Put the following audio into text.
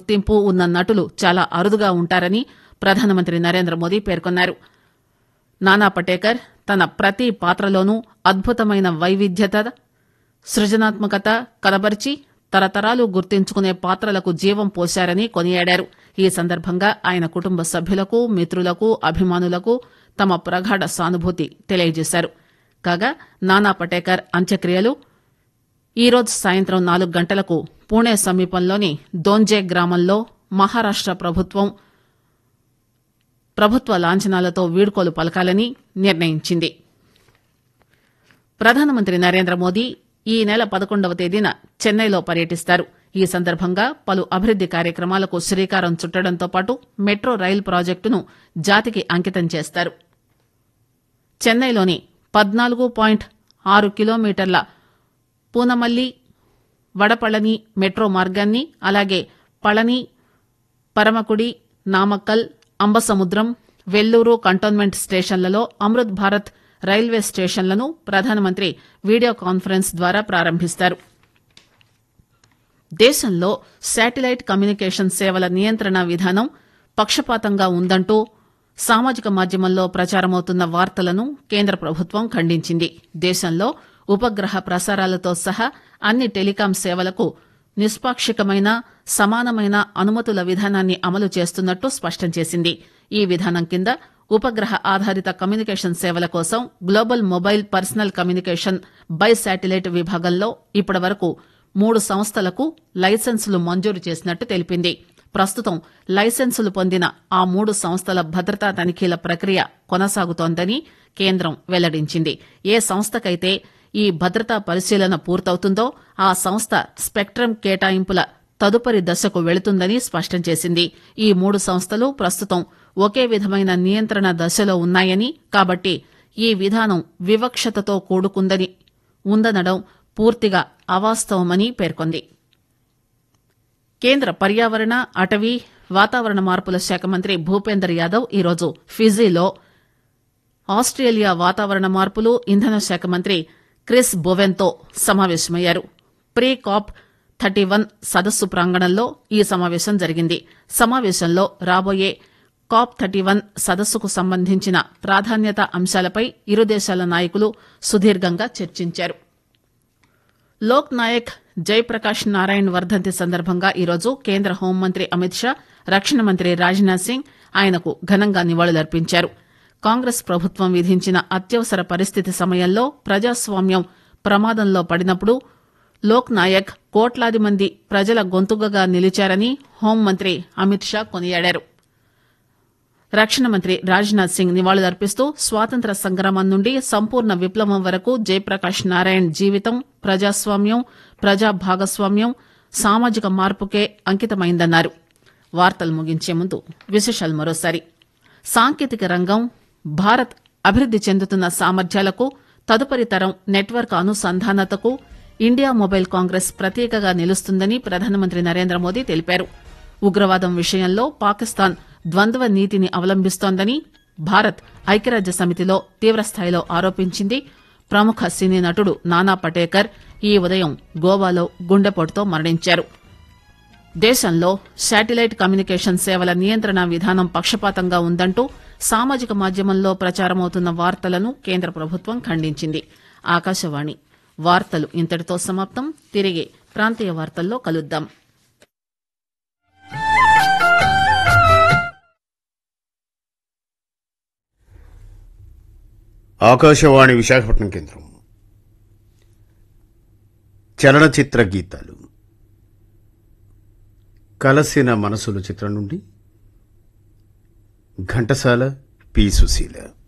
గుర్తింపు ఉన్న నటులు చాలా అరుదుగా ఉంటారని ప్రధానమంత్రి నరేంద్ర మోదీ పేర్కొన్నారు. నానా పటేకర్ తన ప్రతి పాత్రలోనూ అద్భుతమైన వైవిధ్యత, సృజనాత్మకత కనబరిచి తరతరాలు గుర్తించుకునే పాత్రలకు జీవం పోశారని కొనియాడారు. ఈ సందర్భంగా ఆయన కుటుంబ సభ్యులకు, మిత్రులకు, అభిమానులకు తమ ప్రగాఢ సానుభూతి తెలియజేశారు. కాగా నానా పటేకర్ అంత్యక్రియలు ఈరోజు సాయంత్రం 4 గంటలకు పూణే సమీపంలోని దోంజే గ్రామంలో మహారాష్ట ప్రభుత్వ లాంఛనాలతో వీడ్కోలు పలకాలని నిర్ణయించింది. ప్రధానమంత్రి నరేంద్ర మోదీ ఈ నెల 11వ తేదీన చెన్నైలో పర్యటిస్తారు. ఈ సందర్భంగా పలు అభివృద్ది కార్యక్రమాలకు శ్రీకారం చుట్టడంతో పాటు మెట్రో రైలు ప్రాజెక్టును జాతికి అంకితం చేస్తారు. చెన్నైలోని 14.6 కిలోమీటర్ల పూనమల్లి వడపళని మెట్రో మార్గాన్ని, అలాగే పళని, పరమకుడి, నామక్కల్, అంబసముద్రం, వెల్లూరు కంటోన్మెంట్ స్టేషన్లలో అమృత్ భారత్ రైల్వే స్టేషన్లను ప్రధానమంత్రి వీడియో కాన్ఫరెన్స్ ద్వారా ప్రారంభిస్తారు. దేశంలో శాటిలైట్ కమ్యూనికేషన్ సేవల నియంత్రణ విధానం పక్షపాతంగా ఉందంటూ సామాజిక మాధ్యమంలో ప్రచారమవుతున్న వార్తలను కేంద్ర ప్రభుత్వం ఖండించింది. దేశంలో ఉపగ్రహ ప్రసారాలతో సహా అన్ని టెలికాం సేవలకు నిష్పాక్షికమైన, సమానమైన అనుమతుల విధానాన్ని అమలు చేస్తున్నట్టు స్పష్టం చేసింది. ఈ విధానం కింద ఉపగ్రహ ఆధారిత కమ్యూనికేషన్ సేవల కోసం global mobile personal communication by satellite విభాగంలో ఇప్పటివరకు 3 సంస్థలకు లైసెన్సులు మంజూరు చేసినట్టు తెలిపింది. ప్రస్తుతం లైసెన్సులు పొందిన ఆ 3 సంస్థల భద్రతా తనిఖీల ప్రక్రియ కొనసాగుతోందని కేంద్రం వెల్లడించింది. ఏ సంస్థకైతే ఈ భద్రతా పరిశీలన పూర్తవుతుందో ఆ సంస్థ స్పెక్ట్రమ్ కేటాయింపుల తదుపరి దశకు వెళుతుందని స్పష్టం చేసింది. ఈ 3 సంస్థలు ప్రస్తుతం ఒకే విధమైన నియంత్రణ దశలో ఉన్నాయని, కాబట్టి ఈ విధానం వివక్షతతో కూడుకుందని ఉందనడం పూర్తిగా అవాస్తవమని పేర్కొంది. కేంద్ర పర్యావరణ, అటవీ, వాతావరణ మార్పుల శాఖ మంత్రి భూపేందర్ యాదవ్ ఈరోజు ఫిజీలో ఆస్ట్రేలియా వాతావరణ మార్పులు, ఇంధన శాఖ మంత్రి క్రిస్ బొవెన్తో సమావేశమయ్యారు. ప్రీ కాప్ 31 సదస్సు ప్రాంగణంలో ఈ సమావేశం జరిగింది. సమావేశంలో రాబోయే కాప్ 31 సదస్సుకు సంబంధించిన ప్రాధాన్యత అంశాలపై ఇరు దేశాల నాయకులు సుదీర్ఘంగా చర్చించారు. లోక్ నాయక్ జయప్రకాష్ నారాయణ్ వర్ధంతి సందర్భంగా ఈరోజు కేంద్ర హోంమంత్రి అమిత్ షా, రక్షణ మంత్రి రాజ్నాథ్ సింగ్ ఆయనకు ఘనంగా నివాళులర్పించారు. కాంగ్రెస్ ప్రభుత్వం విధించిన అత్యవసర పరిస్థితి సమయంలో ప్రజాస్వామ్యం ప్రమాదంలో పడినప్పుడు లోక్ నాయక్ కోట్లాది మంది ప్రజల గొంతుకగా నిలిచారని హోంమంత్రి అమిత్ షా కొనియాడారు. రక్షణ మంత్రి రాజ్నాథ్ సింగ్ నివాళులర్పిస్తూ స్వాతంత్ర సంగ్రామం నుండి సంపూర్ణ విప్లవం వరకు జయప్రకాష్ నారాయణ్ జీవితం ప్రజాస్వామ్యం, ప్రజా భాగస్వామ్యం, సామాజిక మార్పుకే అంకితమైందన్నారు. వార్తలు ముగించే ముందు విశేషాలు మరోసారి. సాంకేతిక రంగం భారత్ అభివృద్ది చెందుతున్న సామర్థ్యాలకు, తదుపరి తరం నెట్వర్క్ అనుసంధానతకు ఇండియా మొబైల్ కాంగ్రెస్ ప్రతీకగా నిలుస్తుందని ప్రధానమంత్రి నరేంద్ర మోదీ తెలిపారు. ఉగ్రవాదం విషయంలో పాకిస్తాన్ ద్వంద్వ నీతిని అవలంబిస్తోందని భారత్ ఐక్యరాజ్య సమితిలో తీవ్రస్థాయిలో ఆరోపించింది. ప్రముఖ సినీ నటుడు నానా పటేకర్ ఈ ఉదయం గోవాలో గుండెపోటుతో మరణించారు. దేశంలో శాటిలైట్ కమ్యూనికేషన్ సేవల నియంత్రణ విధానం పక్షపాతంగా ఉందంటూ సామాజిక మాధ్యమంలో ప్రచారమవుతున్న వార్తలను కేంద్ర ప్రభుత్వం ఖండించింది. ఆకాశవాణి వార్తలు ఇంతటితో సమాప్తం. తిరిగి ప్రాంతీయ వార్తల్లో కలుద్దాం. ఆకాశవాణి విశాఖపట్నం కేంద్రం. చలనచిత్ర గీతాలు. కలసిన మనసులు చిత్రం నుండి ఘంటసాల, పి. సుశీల.